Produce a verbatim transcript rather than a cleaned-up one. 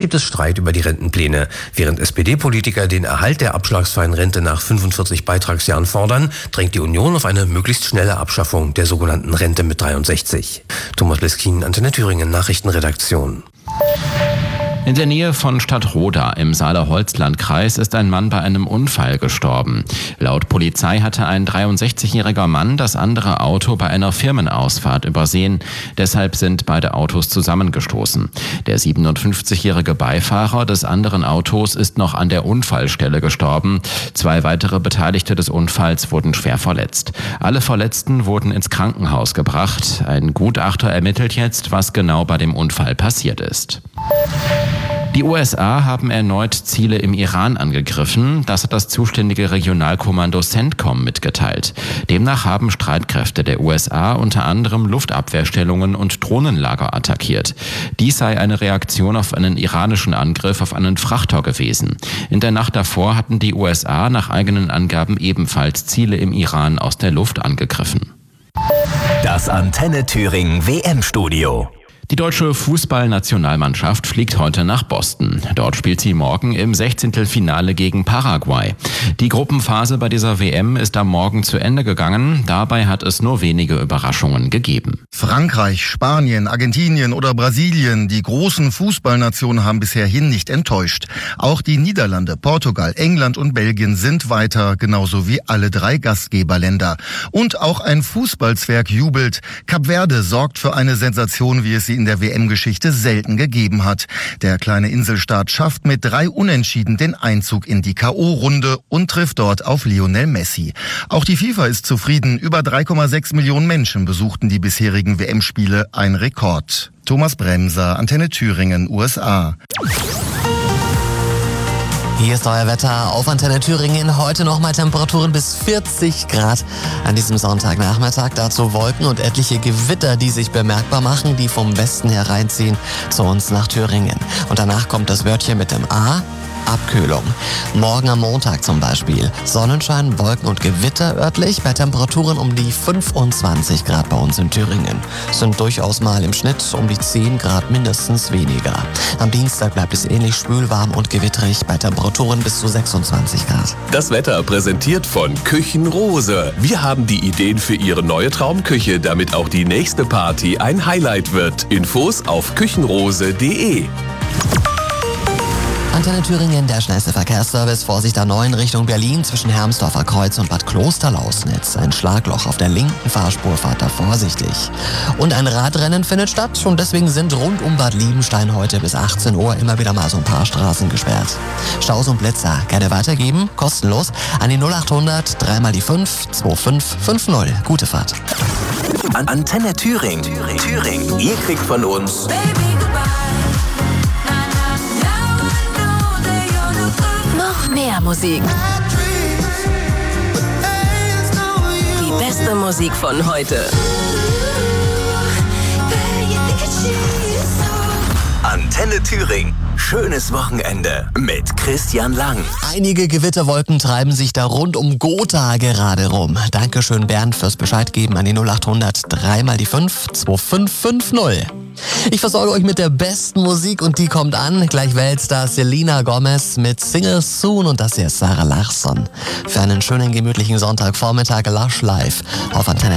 gibt es Streit über die Rentenpläne. Während S P D-Politiker den Erhalt der abschlagsfreien Rente nach fünfundvierzig Beitragsjahren fordern, drängt die Union auf eine möglichst schnelle Abschaffung der sogenannten Rente mit dreiundsechzig. Thomas Leskin, Antenne Thüringen, Nachrichtenredaktion. In der Nähe von Stadtroda im Saale-Holzland-Kreis ist ein Mann bei einem Unfall gestorben. Laut Polizei hatte ein dreiundsechzigjähriger Mann das andere Auto bei einer Firmenausfahrt übersehen. Deshalb sind beide Autos zusammengestoßen. Der siebenundfünfzigjährige Beifahrer des anderen Autos ist noch an der Unfallstelle gestorben. Zwei weitere Beteiligte des Unfalls wurden schwer verletzt. Alle Verletzten wurden ins Krankenhaus gebracht. Ein Gutachter ermittelt jetzt, was genau bei dem Unfall passiert ist. Die U S A haben erneut Ziele im Iran angegriffen. Das hat das zuständige Regionalkommando CENTCOM mitgeteilt. Demnach haben Streitkräfte der U S A unter anderem Luftabwehrstellungen und Drohnenlager attackiert. Dies sei eine Reaktion auf einen iranischen Angriff auf einen Frachter gewesen. In der Nacht davor hatten die U S A nach eigenen Angaben ebenfalls Ziele im Iran aus der Luft angegriffen. Das Antenne Thüringen W M-Studio. Die deutsche Fußballnationalmannschaft fliegt heute nach Boston. Dort spielt sie morgen im Sechzehntelfinale gegen Paraguay. Die Gruppenphase bei dieser W M ist am Morgen zu Ende gegangen. Dabei hat es nur wenige Überraschungen gegeben. Frankreich, Spanien, Argentinien oder Brasilien, die großen Fußballnationen haben bisher hin nicht enttäuscht. Auch die Niederlande, Portugal, England und Belgien sind weiter, genauso wie alle drei Gastgeberländer. Und auch ein Fußballzwerg jubelt. Kap Verde sorgt für eine Sensation, wie es sie in der W M-Geschichte selten gegeben hat. Der kleine Inselstaat schafft mit drei Unentschieden den Einzug in die K O-Runde und trifft dort auf Lionel Messi. Auch die FIFA ist zufrieden. Über drei Komma sechs Millionen Menschen besuchten die bisherigen W M-Spiele, ein Rekord. Thomas Bremser, Antenne Thüringen, U S A. Hier ist euer Wetter auf Antenne Thüringen. Heute nochmal Temperaturen bis vierzig Grad an diesem Sonntagnachmittag. Dazu Wolken und etliche Gewitter, die sich bemerkbar machen, die vom Westen hereinziehen zu uns nach Thüringen. Und danach kommt das Wörtchen mit dem A. Abkühlung. Morgen am Montag zum Beispiel. Sonnenschein, Wolken und Gewitter örtlich bei Temperaturen um die fünfundzwanzig Grad bei uns in Thüringen. Sind durchaus mal im Schnitt um die zehn Grad mindestens weniger. Am Dienstag bleibt es ähnlich schwül, warm und gewitterig bei Temperaturen bis zu sechsundzwanzig Grad. Das Wetter präsentiert von Küchenrose. Wir haben die Ideen für Ihre neue Traumküche, damit auch die nächste Party ein Highlight wird. Infos auf küchenrose punkt de. Antenne Thüringen, der schnellste Verkehrsservice. Vorsicht A neun Richtung Berlin zwischen Hermsdorfer Kreuz und Bad Klosterlausnitz. Ein Schlagloch auf der linken Fahrspur, fahrt da vorsichtig. Und ein Radrennen findet statt und deswegen sind rund um Bad Liebenstein heute bis achtzehn Uhr immer wieder mal so ein paar Straßen gesperrt. Staus und Blitzer gerne weitergeben, kostenlos, an die null achthundert, dreimal die fünf, zwei fünf fünf null. Gute Fahrt. An Antenne Thüringen. Thüringen. Thüringen. Ihr kriegt von uns noch mehr Musik. Die beste Musik von heute. Antenne Thüringen. Schönes Wochenende mit Christian Lang. Einige Gewitterwolken treiben sich da rund um Gotha gerade rum. Dankeschön Bernd fürs Bescheid geben an die null achthundert, dreimal die fünf, zwei fünf fünf null. Ich versorge euch mit der besten Musik und die kommt an. Gleich Weltstar Selena Gomez mit Single Soon und das hier ist Sarah Larsson. Für einen schönen gemütlichen Sonntagvormittag Lush Live auf Antenne